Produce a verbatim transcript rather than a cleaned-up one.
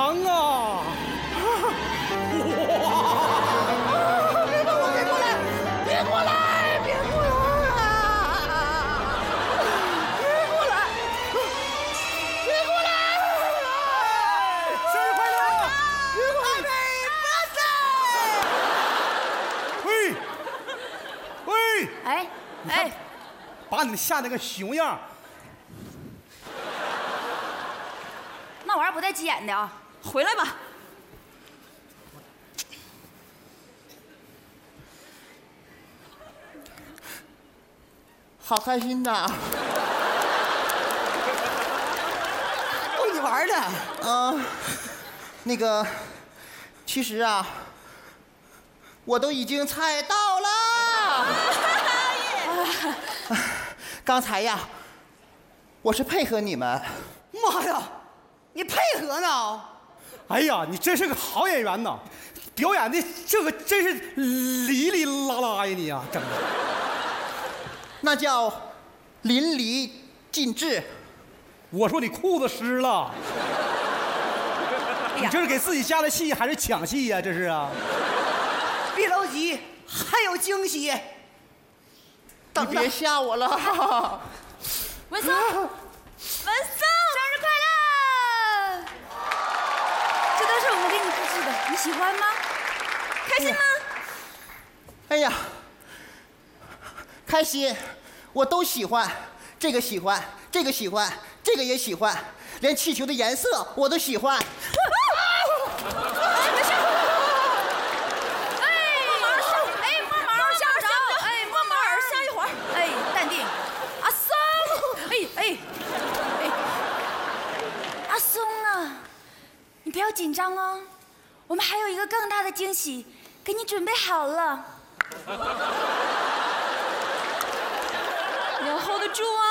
娘啊！哇！别过来！别过来！别过来！别过来！别过来！别过来！生日快乐！别过来！喂喂！ 哎哎， 把你吓得个熊样！ 那玩意儿不带急眼的啊！回来吧。 好开心呐！ 逗你玩的。 啊，那个，其实啊，我都已经猜到了。刚才呀，我是配合你们。 妈呀，你配合呢？哎呀，你真是个好演员呐！表演的这个真是哩哩啦啦呀，你啊，整的。 那叫淋漓尽致。 我说你裤子湿了， 哎你这是给自己加的戏还是抢戏呀？这是啊！ 别着急，还有惊喜。 你别吓我了。 文松，文松，生日快乐！这都是我们给你布置的，你喜欢吗？开心吗？ 哎呀，开心，我都喜欢，这个喜欢，这个喜欢，这个也喜欢，连气球的颜色我都喜欢。 哎，没事。哎，摸毛上，哎，摸毛吓不着，哎，摸毛吓一会儿，哎，淡定。阿松，哎哎哎，阿松啊，你不要紧张哦，我们还有一个更大的惊喜给你准备好了。你要 hold 得住啊！